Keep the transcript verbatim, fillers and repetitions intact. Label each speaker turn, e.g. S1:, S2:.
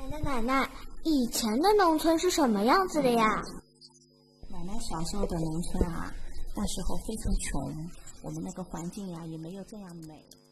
S1: 奶奶奶奶，以前的农村是什么样子的呀？
S2: 奶奶小时候的农村啊，那时候非常穷，我们那个环境呀也没有这样美。